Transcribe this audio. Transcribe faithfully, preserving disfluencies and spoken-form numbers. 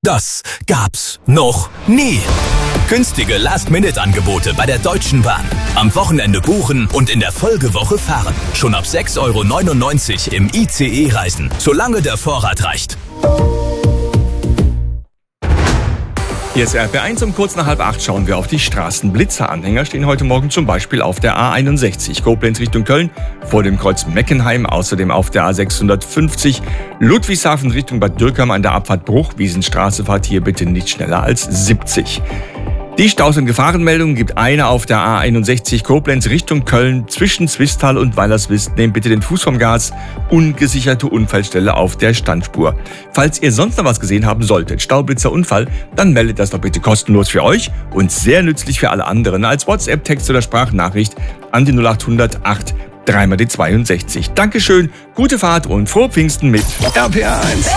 Das gab's noch nie. Günstige Last-Minute-Angebote bei der Deutschen Bahn. Am Wochenende buchen und in der Folgewoche fahren. Schon ab sechs Euro neunundneunzig im I C E reisen, solange der Vorrat reicht. Hier ist R P eins, um kurz nach halb acht schauen wir auf die Straßen. Blitzeranhänger stehen heute Morgen zum Beispiel auf der A einundsechzig, Koblenz Richtung Köln, vor dem Kreuz Meckenheim, außerdem auf der A sechshundertfünfzig, Ludwigshafen Richtung Bad Dürkheim an der Abfahrt Bruchwiesenstraße, fahrt hier bitte nicht schneller als siebzig. Die Staus- und Gefahrenmeldungen gibt eine auf der A einundsechzig Koblenz Richtung Köln zwischen Zwistal und Weilerswist. Nehmt bitte den Fuß vom Gas. Ungesicherte Unfallstelle auf der Standspur. Falls ihr sonst noch was gesehen haben solltet, Staublitzer Unfall, dann meldet das doch bitte kostenlos für euch und sehr nützlich für alle anderen als WhatsApp, Text oder Sprachnachricht an die null acht hundert acht drei mal die zweiundsechzig. Dankeschön, gute Fahrt und frohe Pfingsten mit R P eins.